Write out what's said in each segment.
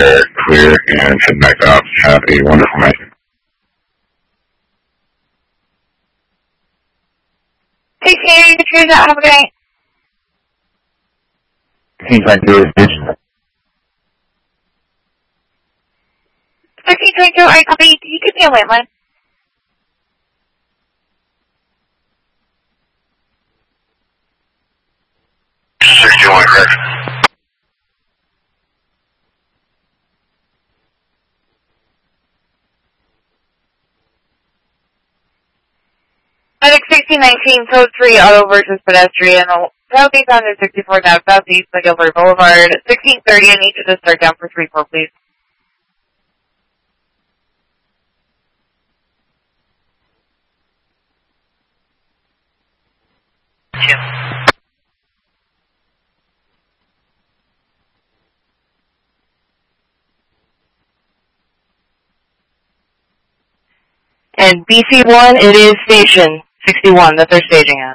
air, clear, and head back up. Have a wonderful night. Take care, you can have a good night. Seems like there is digital. 1322, I copy. Can you give me a landline? Correct. Medic 1619, code 3, auto versus pedestrian, southeast on 64 now, southeast McGilvery Boulevard, 1630, I need you to start down for 3-4, please. And BC1, it is station 61 that they're staging at.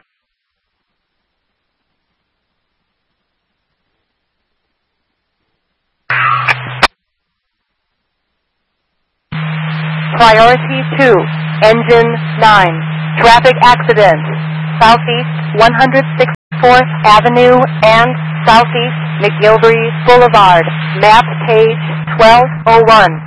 Priority 2, engine 9, traffic accident, southeast 164th Avenue and southeast McGilvery Boulevard, map page 1201.